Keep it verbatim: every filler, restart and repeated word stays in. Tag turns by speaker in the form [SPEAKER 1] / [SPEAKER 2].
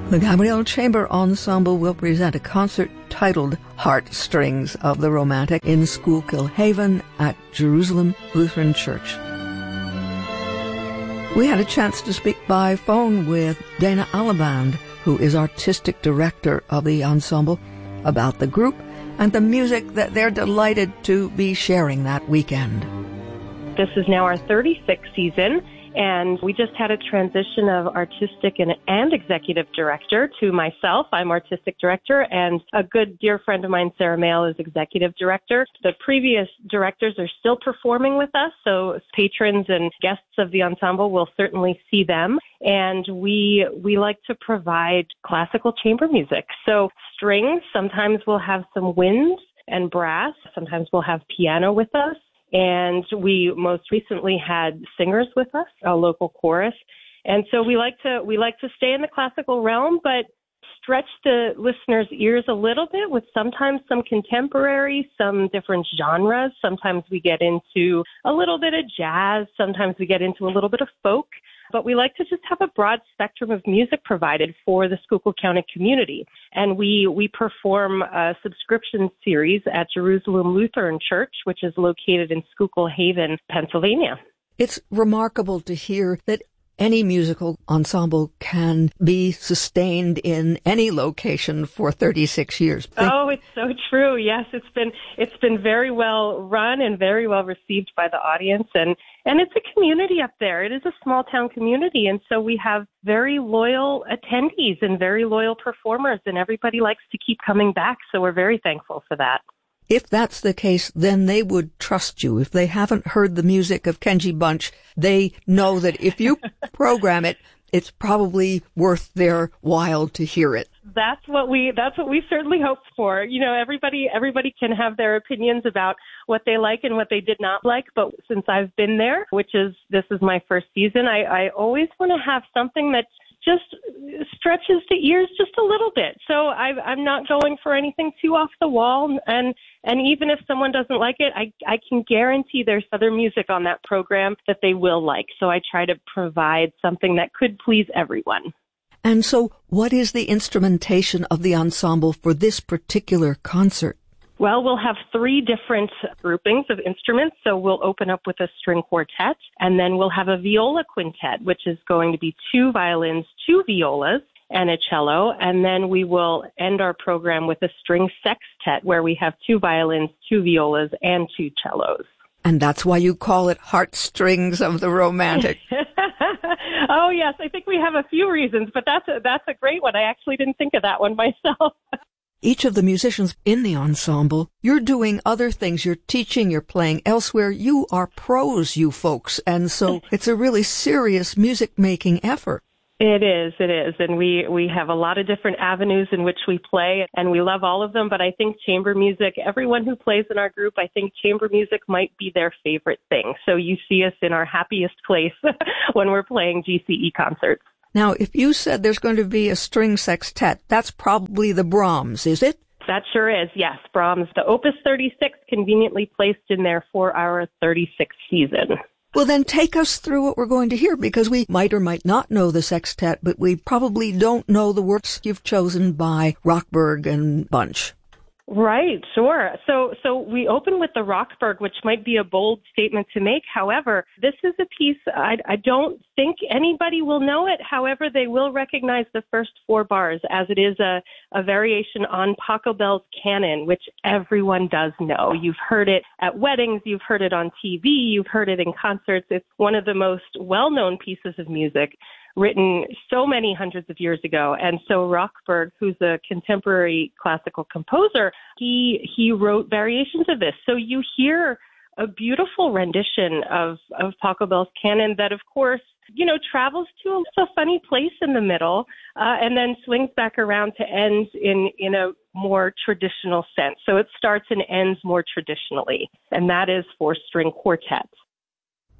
[SPEAKER 1] The Gabriel Chamber Ensemble will present a concert titled Heartstrings of the Romantic in Schuylkill Haven at Jerusalem Lutheran Church. We had a chance to speak by phone with Dana Alaband, who is artistic director of the ensemble, about the group and the music that they're delighted to be sharing that weekend.
[SPEAKER 2] This is now our thirty-sixth season, and we just had a transition of artistic and, and executive director to myself. I'm artistic director, and a good dear friend of mine, Sarah Mail, is executive director. The previous directors are still performing with us, so patrons and guests of the ensemble will certainly see them. And we we like to provide classical chamber music. So strings, sometimes we'll have some winds and brass. Sometimes we'll have piano with us. And we most recently had singers with us, a local chorus. And so we like to we like to stay in the classical realm, but stretch the listeners' ears a little bit with sometimes some contemporary, some different genres. Sometimes we get into a little bit of jazz. Sometimes we get into a little bit of folk. But we like to just have a broad spectrum of music provided for the Schuylkill County community. And we, we perform a subscription series at Jerusalem Lutheran Church, which is located in Schuylkill Haven, Pennsylvania.
[SPEAKER 1] It's remarkable to hear that any musical ensemble can be sustained in any location for thirty-six years.
[SPEAKER 2] Oh, it's so true. Yes, it's been it's been very well run and very well received by the audience, and and it's a community up there. It is a small town community, and so we have very loyal attendees and very loyal performers, and everybody likes to keep coming back. So we're very thankful for that.
[SPEAKER 1] If that's the case, then they would trust you. If they haven't heard the music of Kenji Bunch, they know that if you program it, it's probably worth their while to hear it.
[SPEAKER 2] That's what we, that's what we certainly hope for. You know, everybody, everybody can have their opinions about what they like and what they did not like. But since I've been there, which is, this is my first season, I, I always want to have something that just stretches the ears just a little bit. So I, I'm not going for anything too off the wall. And and even if someone doesn't like it, I, I can guarantee there's other music on that program that they will like. So I try to provide something that could please everyone.
[SPEAKER 1] And so what is the instrumentation of the ensemble for this particular concert?
[SPEAKER 2] Well, we'll have three different groupings of instruments. So we'll open up with a string quartet, and then we'll have a viola quintet, which is going to be two violins, two violas, and a cello. And then we will end our program with a string sextet, where we have two violins, two violas, and two cellos.
[SPEAKER 1] And that's why you call it Heartstrings of the Romantic.
[SPEAKER 2] Oh, yes. I think we have a few reasons, but that's a, that's a great one. I actually didn't think of that one myself.
[SPEAKER 1] Each of the musicians in the ensemble, you're doing other things. You're teaching, you're playing elsewhere. You are pros, you folks. And so it's a really serious music-making effort.
[SPEAKER 2] It is, it is. And we, we have a lot of different avenues in which we play, and we love all of them. But I think chamber music, everyone who plays in our group, I think chamber music might be their favorite thing. So you see us in our happiest place when we're playing G C E concerts.
[SPEAKER 1] Now, if you said there's going to be a string sextet, that's probably the Brahms, is it?
[SPEAKER 2] That sure is, yes. Brahms, the Opus thirty-six, conveniently placed in there for our thirty-sixth season.
[SPEAKER 1] Well, then take us through what we're going to hear, because we might or might not know the sextet, but we probably don't know the works you've chosen by Rockberg and Bunch.
[SPEAKER 2] Right, sure. So so we open with the Rockberg, which might be a bold statement to make. However, this is a piece, I, I don't think anybody will know it. However, they will recognize the first four bars, as it is a, a variation on Pachelbel's Canon, which everyone does know. You've heard it at weddings, you've heard it on T V, you've heard it in concerts. It's one of the most well-known pieces of music, written so many hundreds of years ago. And so Rockberg, who's a contemporary classical composer, he he wrote variations of this. So you hear a beautiful rendition of, of Pachelbel's Canon that, of course, you know, travels to a, a funny place in the middle uh, and then swings back around to end in, in a more traditional sense. So it starts and ends more traditionally, and that is for string quartets.